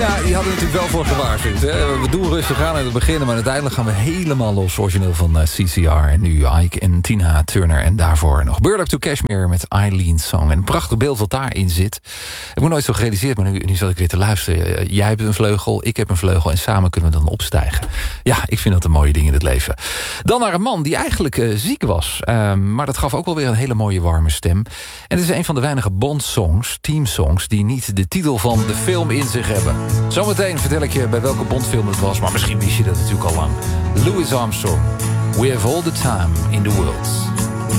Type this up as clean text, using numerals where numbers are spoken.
Tina, die hadden natuurlijk wel voor gewaarschuwd. We doen rustig aan in het begin, maar uiteindelijk gaan we helemaal los. Origineel van CCR en nu Ike en Tina Turner. En daarvoor nog Burlap to Cashmere met Eileen's Song. En een prachtig beeld wat daarin zit. Ik heb nooit zo gerealiseerd, maar nu zat ik weer te luisteren. Jij hebt een vleugel, ik heb een vleugel en samen kunnen we dan opstijgen. Ja, ik vind dat een mooie ding in het leven. Dan naar een man die eigenlijk ziek was. Maar dat gaf ook wel weer een hele mooie warme stem. En het is een van de weinige Bond-songs, teamsongs, die niet de titel van de film in zich hebben. Zometeen vertel ik je bij welke Bondfilm het was, maar misschien wist je dat natuurlijk al lang. Louis Armstrong, We Have All the Time in the World.